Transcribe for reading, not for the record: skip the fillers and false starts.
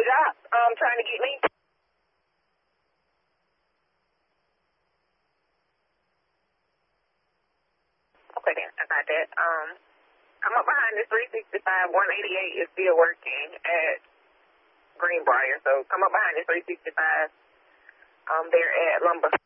job trying to get me. Okay, then. I got that. I'm up behind this 365. 188 is still working at Greenbrier. So come up behind this 365. They're at Lumber.